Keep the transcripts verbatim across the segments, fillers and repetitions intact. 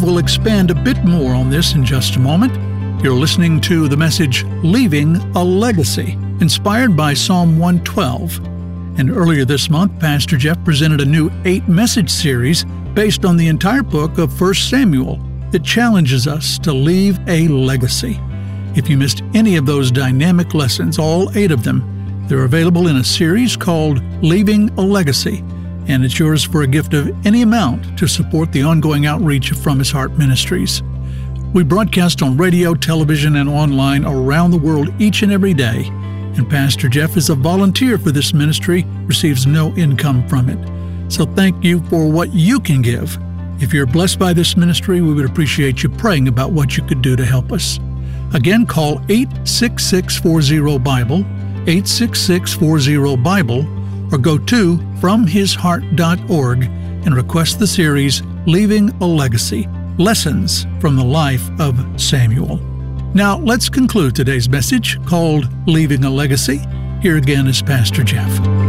will expand a bit more on this in just a moment. You're listening to the message, Leaving a Legacy, inspired by Psalm one twelve. And earlier this month, Pastor Jeff presented a new eight-message series based on the entire book of First Samuel that challenges us to leave a legacy. If you missed any of those dynamic lessons, all eight of them, they're available in a series called Leaving a Legacy, and it's yours for a gift of any amount to support the ongoing outreach of From His Heart Ministries. We broadcast on radio, television, and online around the world each and every day, and Pastor Jeff is a volunteer for this ministry, receives no income from it. So thank you for what you can give. If you're blessed by this ministry, we would appreciate you praying about what you could do to help us. Again, call eight six six, four zero, Bible, eight six six, four zero, Bible, or go to from his heart dot org and request the series, Leaving a Legacy, Lessons from the Life of Samuel. Now, let's conclude today's message called Leaving a Legacy. Here again is Pastor Jeff.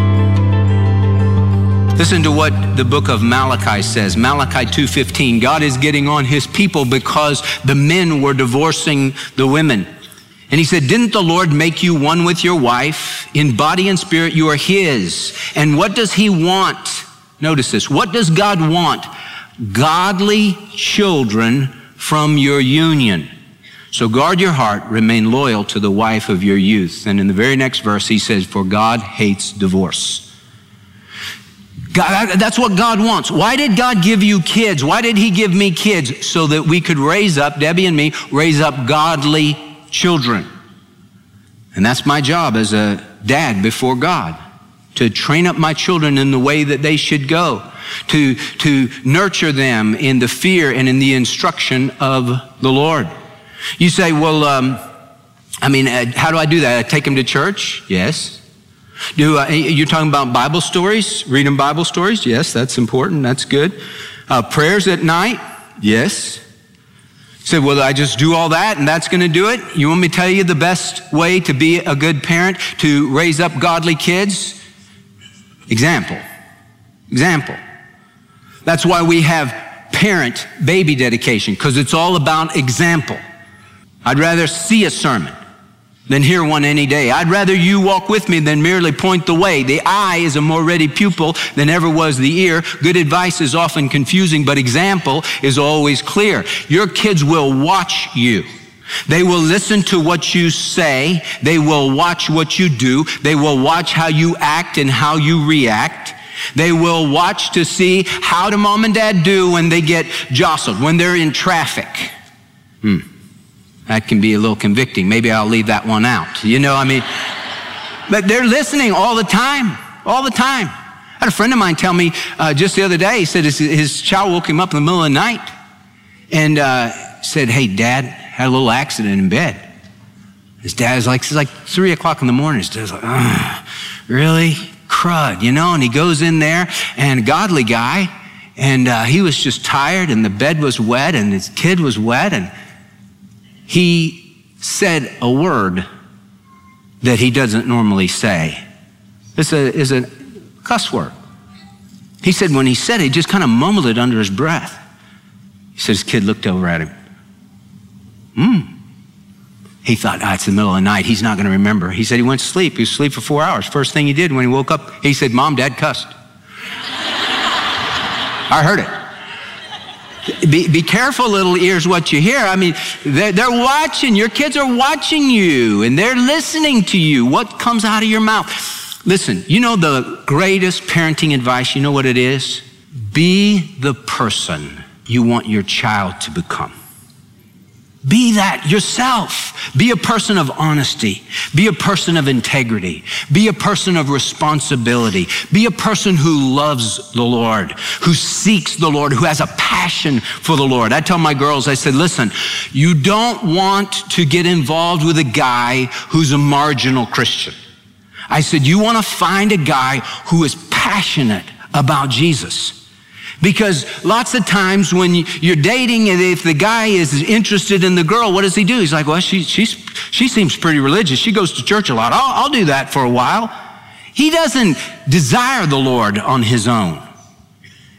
Listen to what the book of Malachi says. Malachi two fifteen, God is getting on his people because the men were divorcing the women. And he said, didn't the Lord make you one with your wife? In body and spirit, you are his. And what does he want? Notice this. What does God want? Godly children from your union. So guard your heart, remain loyal to the wife of your youth. And in the very next verse, he says, for God hates divorce. God, that's what God wants. Why did God give you kids? Why did he give me kids? So that we could raise up, Debbie and me, raise up godly children. And that's my job as a dad before God, to train up my children in the way that they should go, to, to nurture them in the fear and in the instruction of the Lord. You say, well, um, I mean, uh, how do I do that? I take them to church? Yes. Do uh, you're talking about Bible stories, reading Bible stories? Yes, that's important. That's good. Uh, prayers at night? Yes. Say, well, I just do all that and that's going to do it? You want me to tell you the best way to be a good parent, to raise up godly kids? Example. Example. That's why we have parent baby dedication, because it's all about example. I'd rather see a sermon than hear one any day. I'd rather you walk with me than merely point the way. The eye is a more ready pupil than ever was the ear. Good advice is often confusing, but example is always clear. Your kids will watch you. They will listen to what you say. They will watch what you do. They will watch how you act and how you react. They will watch to see how do mom and dad do when they get jostled, when they're in traffic. Hmm. That can be a little convicting. Maybe I'll leave that one out. You know, I mean, but they're listening all the time, all the time. I had a friend of mine tell me uh, just the other day, he said his, his child woke him up in the middle of the night and uh, said, hey, Dad, had a little accident in bed. His dad's like, it's like three o'clock in the morning. His dad's like, oh, really? Crud, you know? And he goes in there, and a godly guy, and uh, he was just tired, and the bed was wet, and his kid was wet, and he said a word that he doesn't normally say. It's a, it's a cuss word. He said when he said it, he just kind of mumbled it under his breath. He said his kid looked over at him. Hmm. He thought, ah, it's the middle of the night. He's not going to remember. He said he went to sleep. He was asleep for four hours. First thing he did when he woke up, he said, Mom, Dad cussed. I heard it. Be, be careful, little ears, what you hear. I mean, they're, they're watching. Your kids are watching you, and they're listening to you. What comes out of your mouth? Listen, you know the greatest parenting advice, you know what it is? Be the person you want your child to become. Be that yourself. Be a person of honesty. Be a person of integrity. Be a person of responsibility. Be a person who loves the Lord, who seeks the Lord, who has a passion for the Lord. I tell my girls, I said, listen, you don't want to get involved with a guy who's a marginal Christian. I said, you want to find a guy who is passionate about Jesus. Because lots of times when you're dating, and if the guy is interested in the girl, what does he do? He's like, well, she, she's, she seems pretty religious. She goes to church a lot. I'll, I'll do that for a while. He doesn't desire the Lord on his own.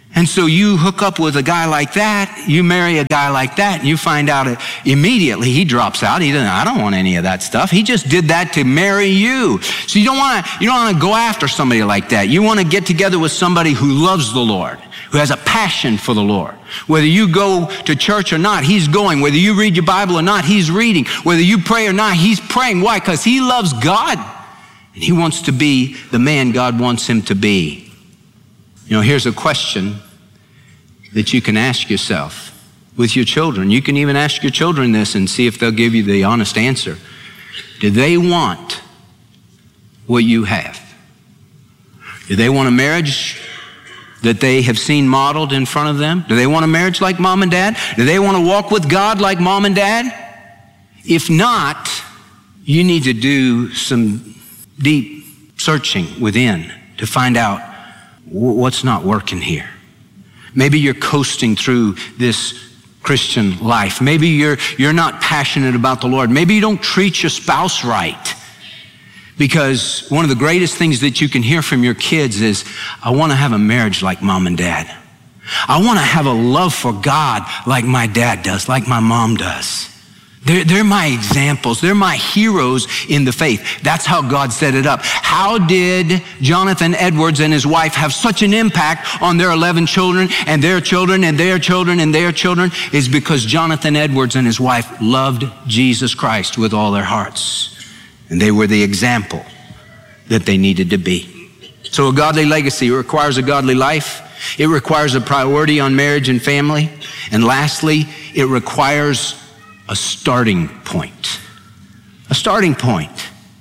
And so you hook up with a guy like that, you marry a guy like that, and you find out immediately he drops out. He doesn't, I don't want any of that stuff. He just did that to marry you. So you don't want to, you don't want to go after somebody like that. You want to get together with somebody who loves the Lord, who has a passion for the Lord. Whether you go to church or not, he's going. Whether you read your Bible or not, he's reading. Whether you pray or not, he's praying. Why? Because he loves God, and he wants to be the man God wants him to be. You know, here's a question that you can ask yourself with your children. You can even ask your children this and see if they'll give you the honest answer. Do they want what you have? Do they want a marriage that they have seen modeled in front of them? Do they want a marriage like mom and dad? Do they want to walk with God like mom and dad? If not, you need to do some deep searching within to find out what's not working here. Maybe you're coasting through this Christian life. Maybe you're, you're not passionate about the Lord. Maybe you don't treat your spouse right. Because one of the greatest things that you can hear from your kids is, I want to have a marriage like mom and dad. I want to have a love for God like my dad does, like my mom does. They're, they're my examples. They're my heroes in the faith. That's how God set it up. How did Jonathan Edwards and his wife have such an impact on their eleven children and their children and their children and their children? Is because Jonathan Edwards and his wife loved Jesus Christ with all their hearts. And they were the example that they needed to be. So a godly legacy requires a godly life. It requires a priority on marriage and family. And lastly, it requires a starting point. A starting point.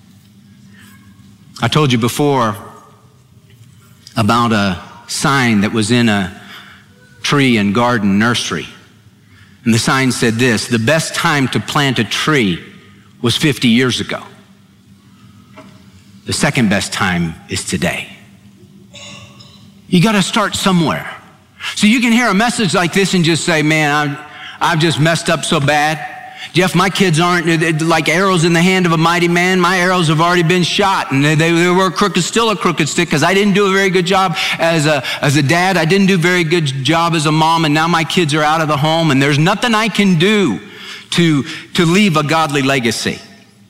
I told you before about a sign that was in a tree and garden nursery. And the sign said this: the best time to plant a tree was fifty years ago. The second best time is today. You got to start somewhere. So you can hear a message like this and just say, man, I've, I've just messed up so bad. Jeff, my kids aren't like arrows in the hand of a mighty man. My arrows have already been shot, and they, they were crooked, still a crooked stick, because I didn't do a very good job as a, as a dad. I didn't do a very good job as a mom, and now my kids are out of the home, and there's nothing I can do to, to leave a godly legacy.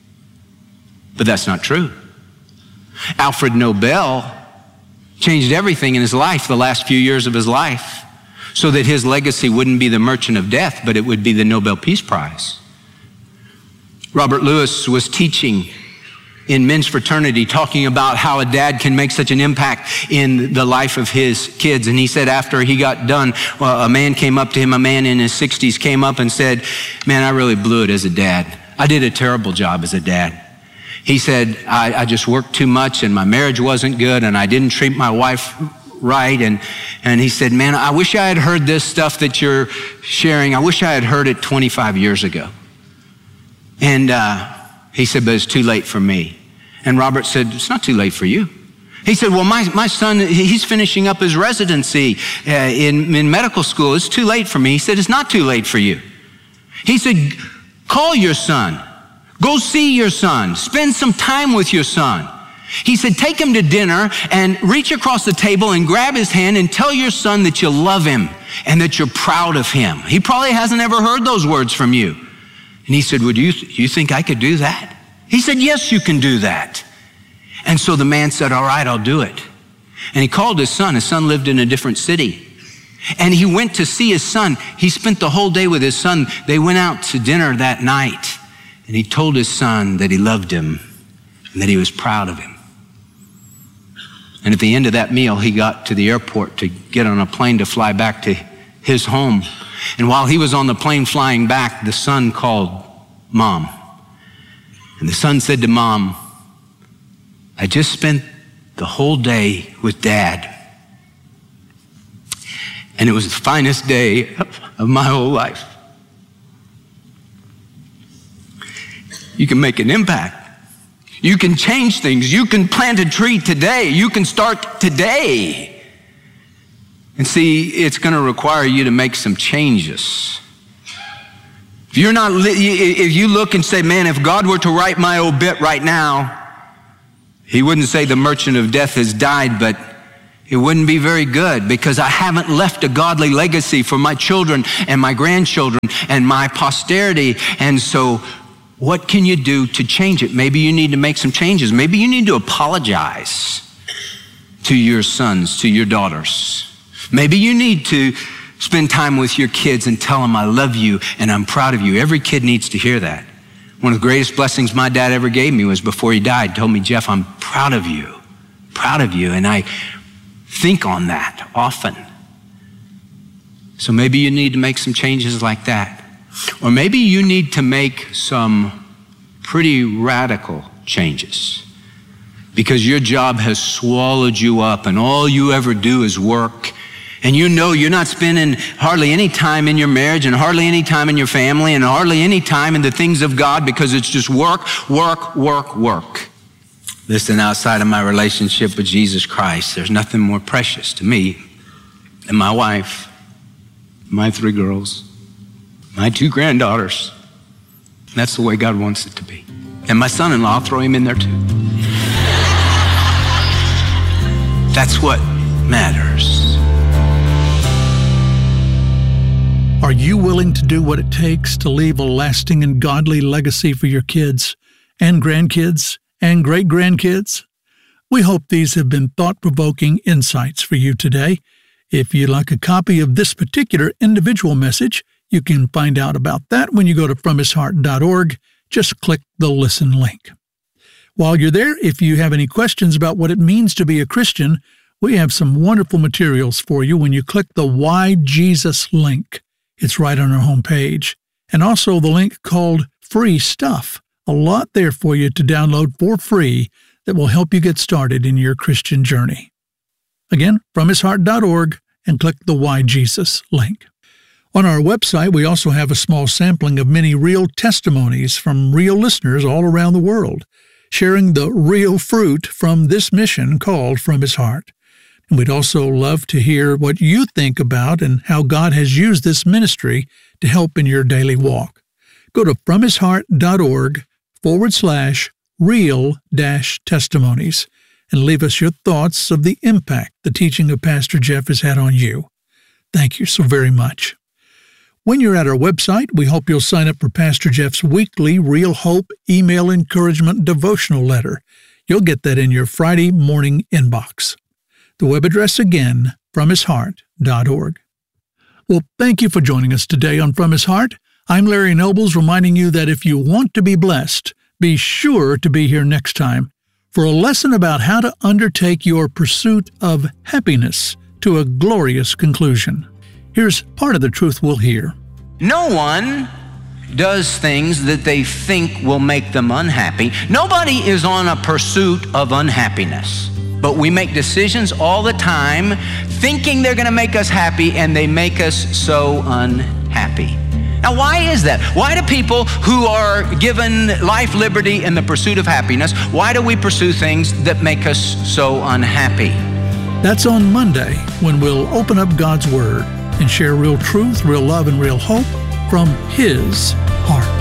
But that's not true. Alfred Nobel changed everything in his life, the last few years of his life, so that his legacy wouldn't be the Merchant of Death, but it would be the Nobel Peace Prize. Robert Lewis was teaching in men's fraternity, talking about how a dad can make such an impact in the life of his kids. And he said after he got done, well, a man came up to him, a man in his sixties came up and said, man, I really blew it as a dad. I did a terrible job as a dad. He said, I, I just worked too much and my marriage wasn't good and I didn't treat my wife right. And, and he said, man, I wish I had heard this stuff that you're sharing. I wish I had heard it twenty-five years ago. And uh, he said, but it's too late for me. And Robert said, it's not too late for you. He said, well, my, my son, he's finishing up his residency uh, in, in medical school. It's too late for me. He said, it's not too late for you. He said, call your son. Go see your son. Spend some time with your son. He said, take him to dinner and reach across the table and grab his hand and tell your son that you love him and that you're proud of him. He probably hasn't ever heard those words from you. And he said, well, do you, th- you think I could do that? He said, yes, you can do that. And so the man said, all right, I'll do it. And he called his son. His son lived in a different city. And he went to see his son. He spent the whole day with his son. They went out to dinner that night. And he told his son that he loved him and that he was proud of him. And at the end of that meal, he got to the airport to get on a plane to fly back to his home. And while he was on the plane flying back, the son called Mom. And the son said to Mom, I just spent the whole day with Dad. And it was the finest day of my whole life. You can make an impact. You can change things. You can plant a tree today. You can start today. And see, it's going to require you to make some changes. If you're not, if you look and say, man, if God were to write my obit right now, he wouldn't say the Merchant of Death has died, but it wouldn't be very good because I haven't left a godly legacy for my children and my grandchildren and my posterity. And so what can you do to change it? Maybe you need to make some changes. Maybe you need to apologize to your sons, to your daughters. Maybe you need to spend time with your kids and tell them I love you and I'm proud of you. Every kid needs to hear that. One of the greatest blessings my dad ever gave me was before he died, told me, Jeff, I'm proud of you, proud of you. And I think on that often. So maybe you need to make some changes like that. Or maybe you need to make some pretty radical changes because your job has swallowed you up and all you ever do is work. And you know you're not spending hardly any time in your marriage and hardly any time in your family and hardly any time in the things of God because it's just work, work, work, work. Listen, outside of my relationship with Jesus Christ, there's nothing more precious to me than my wife, my three girls, my two granddaughters. And that's the way God wants it to be. And my son-in-law, I'll throw him in there too. That's what matters. Are you willing to do what it takes to leave a lasting and godly legacy for your kids and grandkids and great-grandkids? We hope these have been thought-provoking insights for you today. If you'd like a copy of this particular individual message, you can find out about that when you go to from his heart dot org. Just click the Listen link. While you're there, if you have any questions about what it means to be a Christian, we have some wonderful materials for you when you click the Why Jesus link. It's right on our homepage. And also the link called Free Stuff. A lot there for you to download for free that will help you get started in your Christian journey. Again, from his heart dot org and click the Why Jesus link. On our website, we also have a small sampling of many real testimonies from real listeners all around the world, sharing the real fruit from this mission called From His Heart. And we'd also love to hear what you think about and how God has used this ministry to help in your daily walk. Go to from his heart dot org forward slash real dash testimonies and leave us your thoughts of the impact the teaching of Pastor Jeff has had on you. Thank you so very much. When you're at our website, we hope you'll sign up for Pastor Jeff's weekly Real Hope email encouragement devotional letter. You'll get that in your Friday morning inbox. The web address again, from his heart dot org. Well, thank you for joining us today on From His Heart. I'm Larry Nobles, reminding you that if you want to be blessed, be sure to be here next time for a lesson about how to undertake your pursuit of happiness to a glorious conclusion. Here's part of the truth we'll hear. No one does things that they think will make them unhappy. Nobody is on a pursuit of unhappiness. But we make decisions all the time thinking they're going to make us happy, and they make us so unhappy. Now, why is that? Why do people who are given life, liberty, and the pursuit of happiness, why do we pursue things that make us so unhappy? That's on Monday when we'll open up God's Word and share real truth, real love, and real hope from His heart.